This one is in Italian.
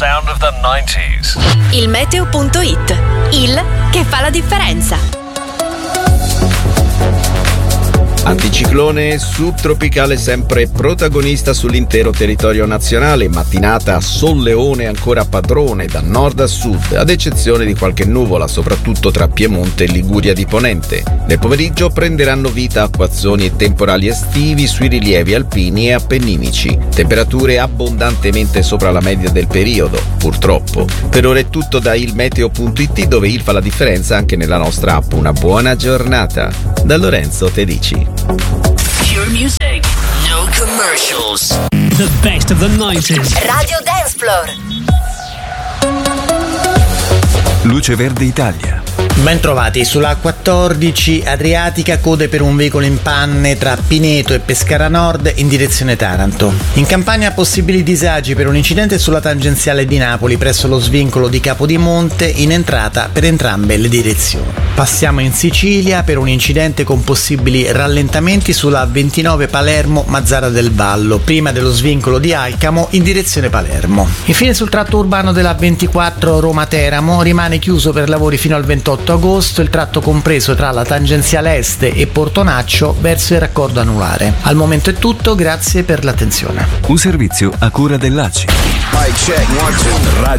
sound of the 90s. Il meteo.it, il che fa la differenza. Anticiclone subtropicale sempre protagonista sull'intero territorio nazionale, mattinata a solleone ancora padrone da nord a sud, ad eccezione di qualche nuvola, soprattutto tra Piemonte e Liguria di Ponente. Nel pomeriggio prenderanno vita acquazzoni e temporali estivi sui rilievi alpini e appenninici. Temperature abbondantemente sopra la media del periodo, purtroppo. Per ora è tutto da ilmeteo.it, dove il fa la differenza anche nella nostra app. Una buona giornata. Da Lorenzo Tedici. Pure music, no commercials. The best of the 90s. Radio Dance Floor. Luce Verde Italia. Ben trovati. Sulla 14 Adriatica, code per un veicolo in panne tra Pineto e Pescara Nord in direzione Taranto. In Campania possibili disagi per un incidente sulla tangenziale di Napoli presso lo svincolo di Capodimonte in entrata per entrambe le direzioni. Passiamo in Sicilia per un incidente con possibili rallentamenti sulla 29 Palermo Mazzara del Vallo, prima dello svincolo di Alcamo in direzione Palermo. Infine sul tratto urbano della 24 Roma-Teramo rimane chiuso per lavori fino al 28 agosto il tratto compreso tra la tangenziale est e Portonaccio verso il raccordo anulare. Al momento è tutto, grazie per l'attenzione. Un servizio a cura dell'ACI.